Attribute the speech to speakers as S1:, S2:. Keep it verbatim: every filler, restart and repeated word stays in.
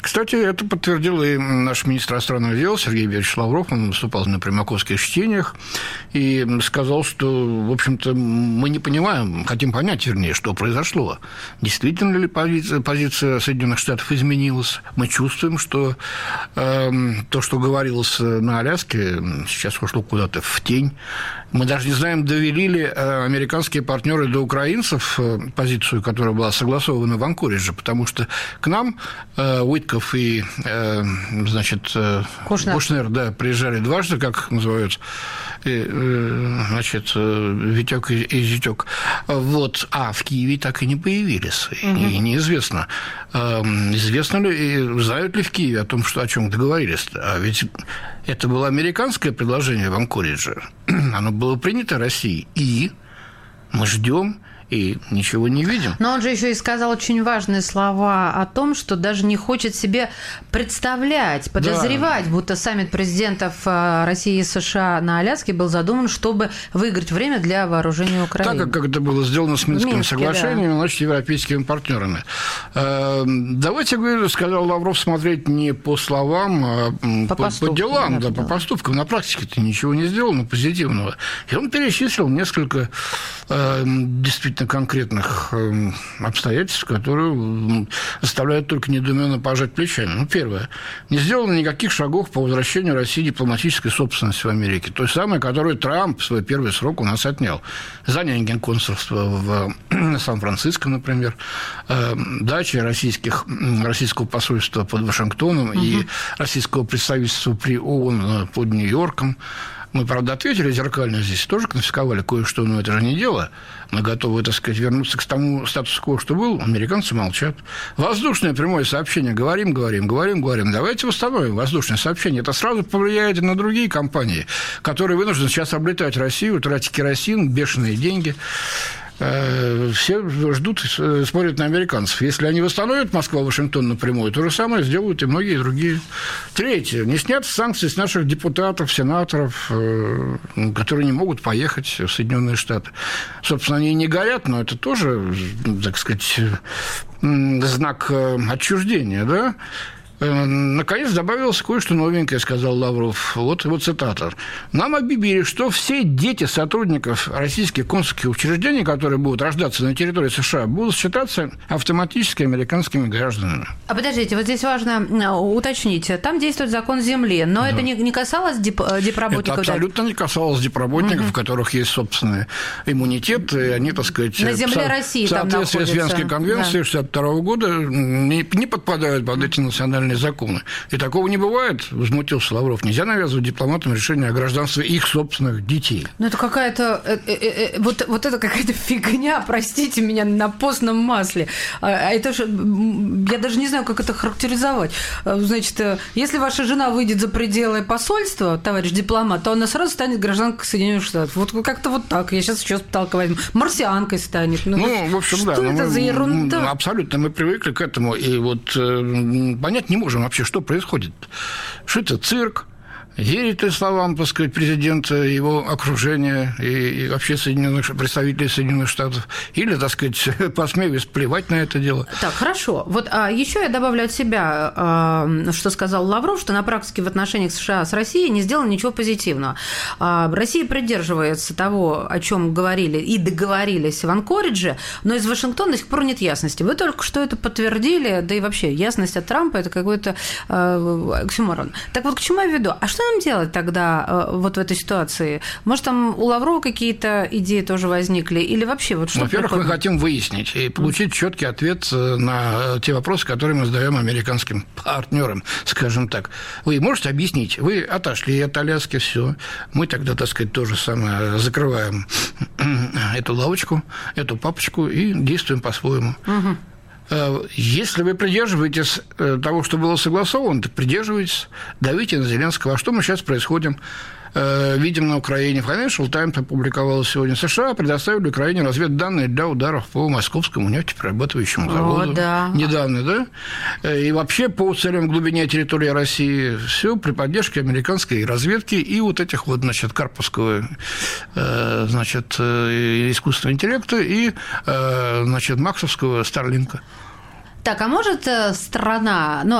S1: Кстати, это подтвердил и наш министр иностранных дел Сергей Борисович Лавров. Он выступал на примаковских чтениях и сказал, что, в общем-то, мы не понимаем, хотим понять, вернее, что произошло. Действительно ли позиция, позиция Соединенных Штатов изменилась? Мы чувствуем, что э, то, что говорилось на Аляске, сейчас ушло куда-то в тень. Мы даже не знаем, довели ли американские партнеры до украинцев позицию, которая была согласована в Анкоридже, потому что к нам э, Уитков и, э, значит, Кушнер, Кушнер да, приезжали дважды, как называют, и, э, значит, Витек и, и Зятек. Вот. А в Киеве так и не появились. Угу. И неизвестно, э, известно ли, и знают ли в Киеве о том, что, о чем договорились. А ведь это было американское предложение в Анкоридже. Оно было принято Россией. И мы ждем и ничего не видим.
S2: Но он же еще и сказал очень важные слова о том, что даже не хочет себе представлять, подозревать, да. будто саммит президентов России и США на Аляске был задуман, чтобы выиграть время для вооружения Украины.
S1: Так, как это было сделано с Минским Минске, соглашением, да. значит, европейскими партнерами. Давайте, говорю, сказал Лавров, смотреть не по словам, а по, по, по делам, да, по поступкам. На практике-то ничего не сделано позитивного. И он перечислил несколько действительно конкретных обстоятельств, которые заставляют только недоуменно пожать плечами. Ну, первое. Не сделано никаких шагов по возвращению России дипломатической собственности в Америке. Той самой, которую Трамп в свой первый срок у нас отнял. Занятие генконсульства в Сан-Франциско, например, дачи российских, российского посольства под Вашингтоном угу. и российского представительства при ООН под Нью-Йорком. Мы, правда, ответили зеркально здесь, тоже конфисковали кое-что, но это же не дело. Мы готовы, так сказать, вернуться к тому статусу-кво, что был. Американцы молчат. Воздушное прямое сообщение. Говорим, говорим, говорим, говорим. Давайте восстановим воздушное сообщение. Это сразу повлияет и на другие компании, которые вынуждены сейчас облетать Россию, тратить керосин, бешеные деньги. Все ждут, смотрят на американцев. Если они восстановят Москва-Вашингтон напрямую, то же самое сделают и многие другие. Третье. Не снят санкции с наших депутатов, сенаторов, которые не могут поехать в Соединенные Штаты. Собственно, они и не горят, но это тоже, так сказать, знак отчуждения, да? Наконец добавилось кое-что новенькое, сказал Лавров. Вот его цитата. «Нам объявили, что все дети сотрудников российских консульских учреждений, которые будут рождаться на территории США, будут считаться автоматически американскими гражданами».
S2: А подождите, вот здесь важно уточнить. Там действует закон земли, но да. это не, не касалось дип, дипработников?
S1: Это абсолютно не касалось дипработников, угу. у которых есть собственный иммунитет, и они, так сказать,
S2: на земле России
S1: в соответствии с Венской конвенцией
S2: да.
S1: шестьдесят второго года не, не подпадают под эти национальные законы. И такого не бывает, возмутился Лавров. Нельзя навязывать дипломатам решение о гражданстве их собственных детей.
S2: Ну, это какая-то... Э, э, э, вот, вот это какая-то фигня, простите меня, на постном масле. А это же... Я даже не знаю, как это характеризовать. Значит, если ваша жена выйдет за пределы посольства, товарищ дипломат, то она сразу станет гражданкой Соединенных Штатов. Вот как-то вот так. Я сейчас сейчас пыталка возьму. Марсианкой станет. Ну,
S1: ну в общем,
S2: что
S1: да.
S2: Что это
S1: мы,
S2: за ерунда?
S1: Абсолютно. Мы привыкли к этому. И вот э, понять не можем вообще, что происходит. Что это цирк? Верит ли словам, так сказать, президента, его окружения и, и вообще Соединенных, представителей Соединенных Штатов? Или, так сказать, посмеиваясь плевать на это дело?
S2: Так, хорошо. Вот а, еще я добавлю от себя, а, что сказал Лавров, что на практике в отношениях США с Россией не сделано ничего позитивного. А, Россия придерживается того, о чем говорили и договорились в Анкоридже, но из Вашингтона до сих пор нет ясности. Вы только что это подтвердили, да и вообще ясность от Трампа – это какой-то а, оксюморон. Так вот, к чему я веду? А что нам делать тогда вот в этой ситуации? Может, там у Лаврова какие-то идеи тоже возникли? Или вообще вот что?
S1: Во-первых, мы хотим выяснить и получить четкий ответ на те вопросы, которые мы задаем американским партнерам, скажем так. Вы можете объяснить? Вы отошли от Аляски, все. Мы тогда, так сказать, то же самое закрываем эту лавочку, эту папочку и действуем по-своему. Угу. Если вы придерживаетесь того, что было согласовано, так придерживайтесь, давите на Зеленского. А что мы сейчас происходим? Видим на Украине. Financial Times опубликовала сегодня. США предоставили Украине разведданные для ударов по московскому нефтеперерабатывающему заводу.
S2: О, да.
S1: Недавно, да? И вообще по целям глубине территории России все при поддержке американской разведки и вот этих вот, значит, карповского, значит, искусственного интеллекта и, значит, максовского Старлинка.
S2: Так, а может страна, ну,